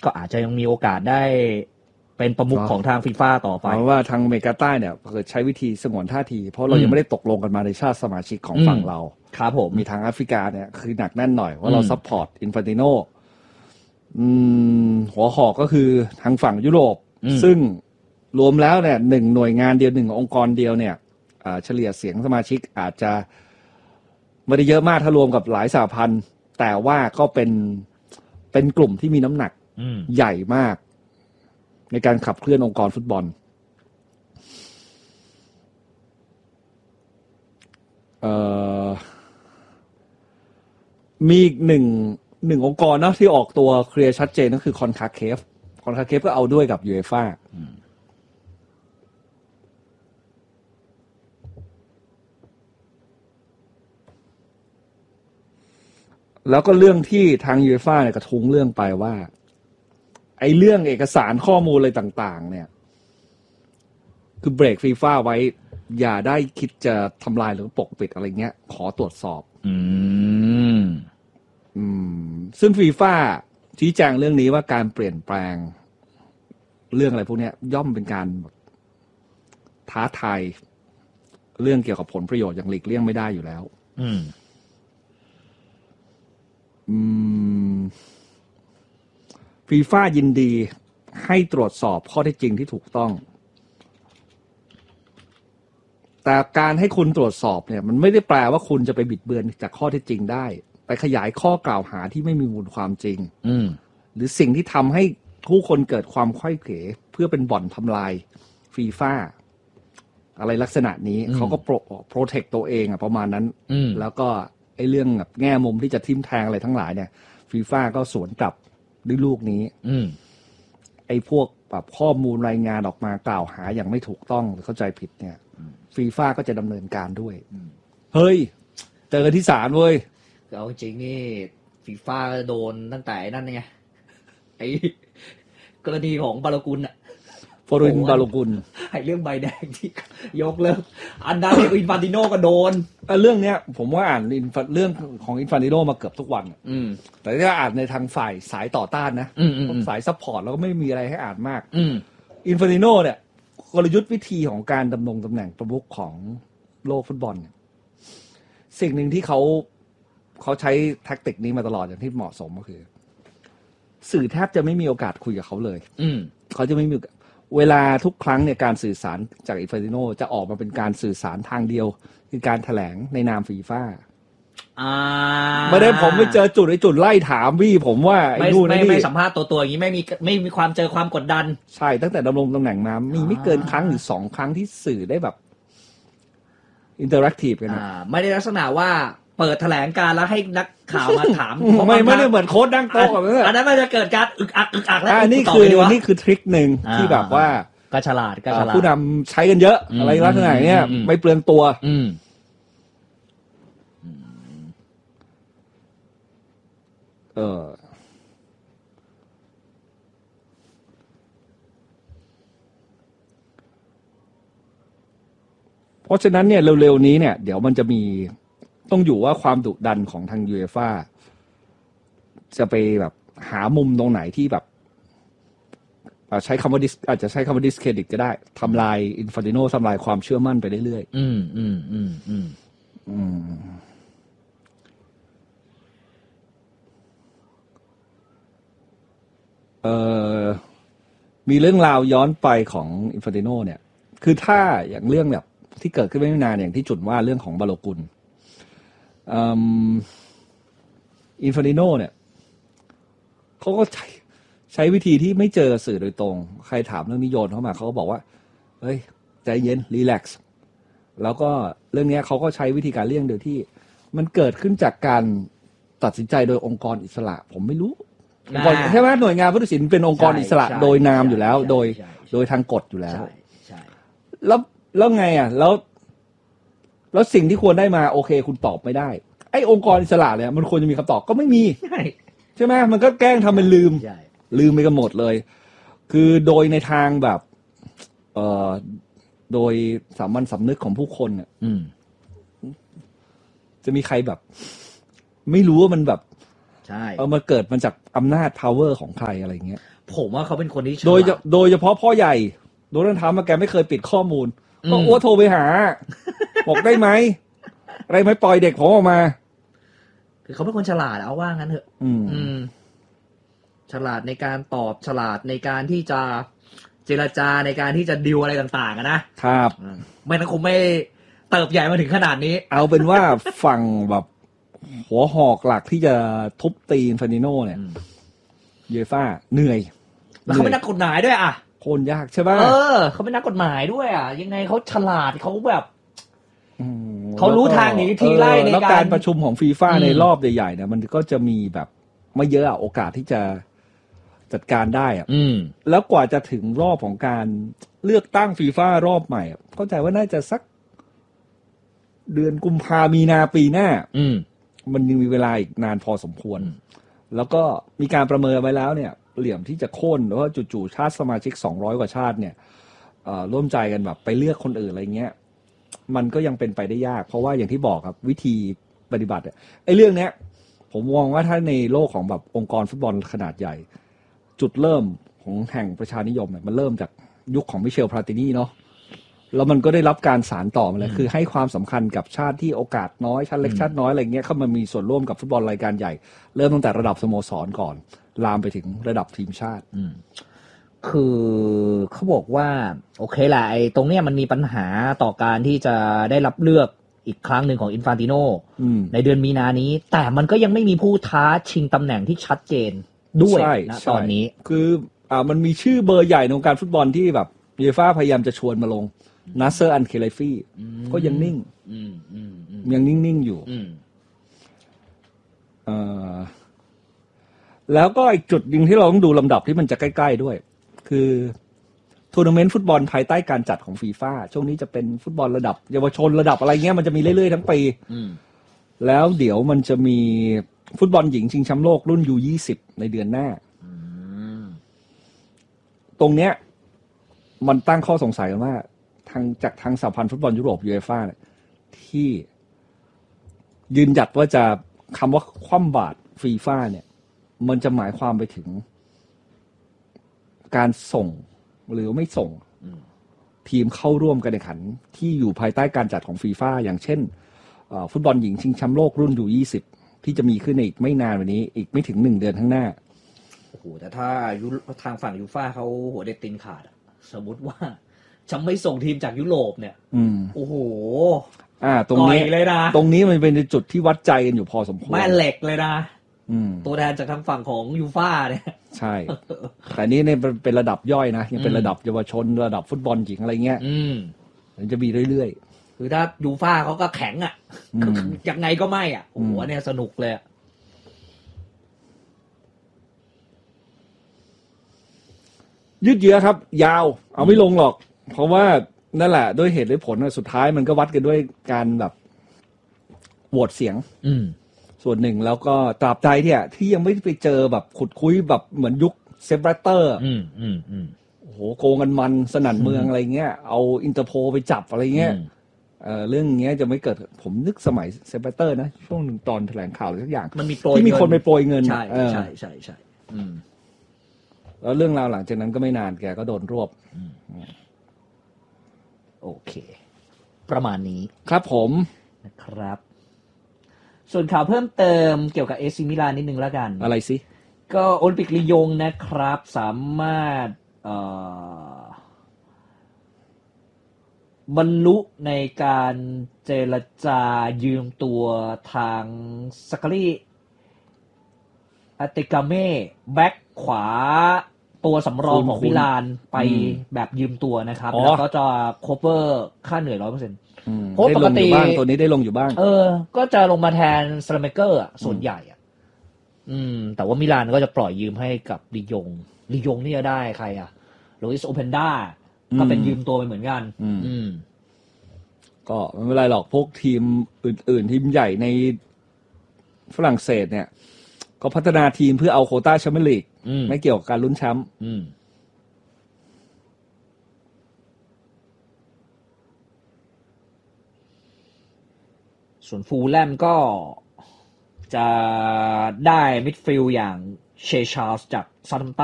ก็อาจจะยังมีโอกาสได้เป็นประมุขของทางฟีฟ่าต่อไปเพราะว่าทางอเมริกาใต้เนี่ยเกิดใช้วิธีสงวนท่าทีเพราะเรายังไม่ได้ตกลงกันมาในชาติสมาชิกของฝั่งเราครับผมมีทางแอฟริกาเนี่ยคือหนักแน่นหน่อยว่าเราซัพพอร์ตอินฟานติโนหัวหอกก็คือทางฝั่งยุโรปซึ่งรวมแล้วเนี่ยหนึ่งหน่วยงานเดียวหนึ่งองค์กรเดียวเนี่ยเฉลี่ยเสียงสมาชิกอาจจะไม่ได้เยอะมากถ้ารวมกับหลายสหพันธ์แต่ว่าก็เป็นกลุ่มที่มีน้ำหนักใหญ่มากในการขับเคลื่อนองค์กรฟุตบอลมีอีกหนึ่งองค์กรนะที่ออกตัวเคลียร์ชัดเจนก็คือคอนคาเคฟก็เอาด้วยกับยูเอฟ่าแล้วก็เรื่องที่ทางยูเอฟ่าเนี่ยกระทุ้งเรื่องไปว่าไอ้เรื่องเอกสารข้อมูลอะไรต่างๆเนี่ยคือเบรกฟีฟ่าไว้อย่าได้คิดจะทำลายหรือปกปิดอะไรเงี้ยขอตรวจสอบซึ่งฟีฟ่าชี้แจงเรื่องนี้ว่าการเปลี่ยนแปลงเรื่องอะไรพวกนี้ย่อมเป็นการท้าทายเรื่องเกี่ยวกับผลประโยชน์อย่างหลีกเลี่ยงไม่ได้อยู่แล้วฟีฟ่ายินดีให้ตรวจสอบข้อเท็จจริงที่ถูกต้องแต่การให้คุณตรวจสอบเนี่ยมันไม่ได้แปลว่าคุณจะไปบิดเบือนจากข้อเท็จจริงได้ไปขยายข้อกล่าวหาที่ไม่มีมูลความจริงหรือสิ่งที่ทำให้ผู้คนเกิดความไขว้เขวเพื่อเป็นบ่อนทำลายฟีฟ่าอะไรลักษณะนี้เขาก็โปรเทคตัวเองประมาณนั้นแล้วก็ไอ้เรื่องแบบแง่มุมที่จะทิ่มแทงอะไรทั้งหลายเนี่ยฟีฟ่าก็สวนกลับด้วยลูกนี้ไอ้พวกแบบข้อมูลรายงานออกมากล่าวหาอย่างไม่ถูกต้องหรือเข้าใจผิดเนี่ยฟีฟ่าก็จะดำเนินการด้วยเฮ้ยเจอกันที่ศาลเว้ยเอาจริงนี่ฟีฟ่าโดนตั้งแต่นั่นไงไอ้กรณีของบาโลกุลอะฟอรินบาโลกุลไอ้เรื่องใบแดงที่ยกเลิกอันนั้นอินฟานติโนก็โดนเรื่องเนี้ยผมว่าอ่านเรื่องของอินฟานติโนมาเกือบทุกวันแต่ถ้าอ่านในทางฝ่ายสายต่อต้านนะสายซัพพอร์ตแล้วก็ไม่มีอะไรให้อ่านมากอินฟานติโนเนี่ยกลยุทธ์วิธีของการดำรงตำแหน่งประมุขของโลกฟุตบอลเนี่ยสิ่งหนึ่งที่เขาใช้แท็กติกนี้มาตลอดอย่างที่เหมาะสมก็คือสื่อแทบจะไม่มีโอกาสคุยกับเขาเลยเขาจะไม่มีเวลาทุกครั้งเนี่ยการสื่อสารจากอินฟานติโนจะออกมาเป็นการสื่อสารทางเดียวคือการแถลงในนามฟีฟ่าไม่ได้ผมไม่เจอจุดไล่ถามพี่ผมว่าไอ้นู่นไม่สัมภาษณ์ตัวอย่างนี้ไม่มีความเจอความกดดันใช่ตั้งแต่ดำรงตำแหน่งมามีไม่เกินครั้งหรือ2 ครั้งที่สื่อได้แบบอินเตอร์แอคทีฟกันนะไม่ได้ลักษณะว่าเปิดแถลงการแล้วให้นักข่าวมาถามไม่ได้เหมือนโค้ชนั่งโต๊ะแบบนั้นอันนั้นมันจะเกิดการอึกอักแล้วนี่คือทริคหนึ่งที่แบบว่าก็ฉลาดผู้นำใช้กันเยอะอะไรลักษณะเนี้ยไม่เปลืองตัวเพราะฉะนั้นเนี่ยเร็วๆนี้เนี่ยเดี๋ยวมันจะมีต้องอยู่ว่าความดุดันของทางยูเอฟ่าจะไปแบบหามุมตรงไหนที่แบบใช้คำว่าอาจจะใช้คำว่าดิสเครดิตก็ได้ทำลายอินฟานติโนทำลายความเชื่อมั่นไปเรื่อยๆมีเรื่องราวย้อนไปของอินฟานติโนเนี่ยคือถ้าอย่างเรื่องแบบที่เกิดขึ้นไม่นานอย่างที่จุดว่าเรื่องของบาโลกุลอินฟานติโนเนี่ยเขาก็ใช้วิธีที่ไม่เจอสื่อโดยตรงใครถามเรื่องนี้โยนเข้ามาเขาก็บอกว่าเฮ้ยใจเย็นรีแลกซ์แล้วก็เรื่องนี้เขาก็ใช้วิธีการเลี่ยงโดยที่มันเกิดขึ้นจากการตัดสินใจโดยองค์กรอิสระผมไม่รู้ใช่ไหมหน่วยงานผู้ตัดสินเป็นองค์กรอิสระโดยนามอยู่แล้วโดยทางกฎอยู่แล้วแล้วไงอ่ะแล้วสิ่งที่ควรได้มาโอเคคุณตอบไม่ได้ไอ้องค์กรอิสระเนี่ยมันควรจะมีคำตอบก็ไม่มีใช่ไหมมันก็แกล้งทำเป็นลืมไปกันหมดเลยคือโดยในทางแบบโดยสามัญสำนึกของผู้คนเนี่ยจะมีใครแบบไม่รู้ว่ามันแบบใช่มันเกิดมาจากอำนาจ power ของใครอะไรเงี้ยผมว่าเขาเป็นคนที่ฉลาดโดยเฉพาะพ่อใหญ่โดนัลด์ทรัมป์แกไม่เคยปิดข้อมูลก็อืมอ้วโทรไปหา บอกได้ไหมอะไรไม่ปล่อยเด็กผมออกมาคือเขาเป็นคนฉลาดเอาว่างั้นเถอะ อืม ฉลาดในการตอบฉลาดในการที่จะเจรจาในการที่จะดิวอะไรต่างๆนะครับไม่นั้นคงไม่เติบใหญ่มาถึงขนาดนี้เอาเป็นว่า ฝั่งแบบหัวหอกหลักที่จะทุบตีอินฟานติโน่เนี่ยยูเอฟ่าเหนื่อยแล้วเขาเป็นนักกฎหมายด้วยอ่ะโคนยากใช่ป่ะเขาเป็นนักกฎหมายด้วยอ่ะยังไงเขาฉลาดเขาแบบเขารู้ทางหนีทีไล่ในการแล้วการประชุมของฟีฟ่าในรอบใหญ่ๆเนี่ยมันก็จะมีแบบไม่เยอะโอกาสที่จะจัดการได้อ่ะแล้วกว่าจะถึงรอบของการเลือกตั้งฟีฟ่ารอบใหม่เข้าใจว่าน่าจะสักเดือนกุมภามีนาปีหน้ามันยังมีเวลาอีกนานพอสมควรแล้วก็มีการประเมินไว้แล้วเนี่ยเหลี่ยมที่จะโค่นหรือว่าจู่ๆชาติสมาชิก200กว่าชาติเนี่ยร่วมใจกันแบบไปเลือกคนอื่นอะไรเงี้ยมันก็ยังเป็นไปได้ยากเพราะว่าอย่างที่บอกครับวิธีปฏิบัติไอ้เรื่องเนี้ยผมมองว่าถ้าในโลกของแบบองค์กรฟุตบอลขนาดใหญ่จุดเริ่มของแห่งประชานิยมเนี่ยมันเริ่มจากยุคของมิเชลพลาตินีเนาะแล้วมันก็ได้รับการสานต่อมาเลยคือให้ความสำคัญกับชาติที่โอกาสน้อยชาติเล็กชาติน้อยอะไรเงี้ยเข้ามามีส่วนร่วมกับฟุตบอลรายการใหญ่เริ่มตั้งแต่ระดับสโมสรก่อนลามไปถึงระดับทีมชาติคือเขาบอกว่าโอเคแหละไอ้ตรงเนี้ยมันมีปัญหาต่อการที่จะได้รับเลือกอีกครั้งหนึ่งของอินฟานติโนในเดือนมีนานี้แต่มันก็ยังไม่มีผู้ท้าชิงตำแหน่งที่ชัดเจนด้วยนะตอนนี้คือมันมีชื่อเบอร์ใหญ่ในวงการฟุตบอลที่แบบยูเอฟ่าพยายามจะชวนมาลงนัสเซอร์อันเคเลฟีก็ยังนิ่งยังนิ่งๆอยู่แล้วก็อีกจุดหนึ่งที่เราต้องดูลำดับที่มันจะใกล้ๆด้วยคือทัวร์นาเมนต์ฟุตบอลภายใต้การจัดของฟีฟ่าช่วงนี้จะเป็นฟุตบอลระดับเยาวชนระดับอะไรเงี้ยมันจะมีเรื่อยๆทั้งปีแล้วเดี๋ยวมันจะมีฟุตบอลหญิงชิงแชมป์โลกรุ่น U20 ในเดือนหน้าตรงเนี้ยมันตั้งข้อสงสัยกันว่าทางสหพันธ์ฟุตบอลยุโรปยูเอฟ่าเนี่ยที่ยืนหยัดว่าจะคำว่าคว่ำบาตรฟีฟ่าเนี่ยมันจะหมายความไปถึงการส่งหรือไม่ส่งทีมเข้าร่วมการแข่งขันที่อยู่ภายใต้การจัดของฟีฟ่าอย่างเช่นฟุตบอลหญิงชิงแชมป์โลกรุ่น U20 ที่จะมีขึ้นในอีกไม่นานวันนี้อีกไม่ถึง1 เดือนข้างหน้าโอ้โหแต่ถ้าทางฝั่งยูฟ่าเขาหัวเด็ดตีนขาดสมมติว่าจะไม่ส่งทีมจากยุโรปเนี่ยโอ้โหตรงนี้เลยนะตรงนี้มันเป็นจุดที่วัดใจกันอยู่พอสมควรแม่เหล็กเลยนะตัวแทนจากทางฝั่งของยูฟ่าเนี่ยใช่แต่นี้เนี่ยเป็นระดับย่อยนะยังเป็นระดับเยาวชนระดับฟุตบอลหญิงอะไรเงี้ยมันจะมีเรื่อยๆคือถ้ายูฟ่าเขาก็แข็งยังไงก็ไม่โอ้โหเนี่ยสนุกเลยยืดเยื้อครับยาวเอาไม่ลงหรอกเพราะว่านั่นแหละด้วยเหตุและผลสุดท้ายมันก็วัดกันด้วยการแบบโหวตเสียงส่วนหนึ่งแล้วก็ตราบใดที่ยังไม่ไปเจอแบบขุดคุยแบบเหมือนยุคเซฟแรตเตอร์โอ้โหโกงกันมันสนั่นเมืองอะไรเงี้ยเอาอินเตอร์โพลไปจับอะไรเงี้ยเรื่องเงี้ยจะไม่เกิดผมนึกสมัยเซฟแรตเตอร์นะช่วงหนึ่งตอนแถลงข่าวอะไรสักอย่างมันมีที่มีคนไปโปรยเงินใช่แล้วเรื่องราวหลังจากนั้นก็ไม่นานแกก็โดนรวบโอเคประมาณนี้ครับผมนะครับส่วนข่าวเพิ่มเติมเกี่ยวกับเอซิมิลานนิดนึงแล้วกันอะไรสิก็โอลิมปิกลียงนะครับสามารถบรรลุในการเจรจายืมตัวทางซักการีอาติกาเม่แบ็คขวาตัวสำรองของมิลานไปแบบยืมตัวนะครับแล้วก็จะโคเวอร์ค่าเหนื่อย 100% เพราะปกติตัวนี้ได้ลงอยู่บ้างก็จะลงมาแทนสลาเมเกอร์ส่วนใหญ่แต่ว่ามิลานก็จะปล่อยยืมให้กับลียงนี่จะได้ใครโรอิสโอเพนดาก็เป็นยืมตัวไปเหมือนกันก็ไม่เป็นไรหรอกพวกทีมอื่นๆทีมใหญ่ในฝรั่งเศสเนี่ยก็พัฒนาทีมเพื่อเอาโควต้าแชมเปี้ยนลีกไม่เกี่ยวกับการลุ้นแชมป์ส่วนฟูลแลมก็จะได้มิดฟิลด์อย่างเชชาร์ลส์จากซาทัมป์ตัน